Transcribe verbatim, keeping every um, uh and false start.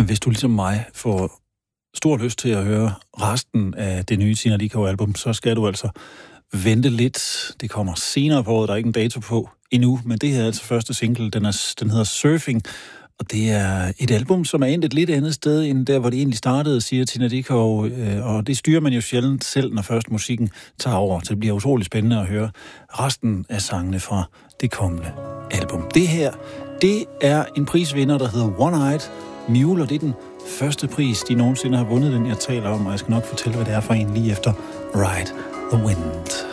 Men hvis du ligesom mig får stor lyst til at høre resten af det nye Tina Dickow-album, så skal du altså vente lidt. Det kommer senere på året, der er ikke en dato på endnu, men det her er altså første single, den, er, den hedder Surfing, og det er et album, som er endt et lidt andet sted, end der, hvor det egentlig startede, siger Tina Dickow, og det styrer man jo sjældent selv, når først musikken tager over, så det bliver utroligt spændende at høre resten af sangene fra det kommende album. Det her, det er en prisvinder, der hedder One-Eyed Mule, og det er den første pris, de nogensinde har vundet, den jeg taler om, og jeg skal nok fortælle, hvad det er for en lige efter Ride the Wind.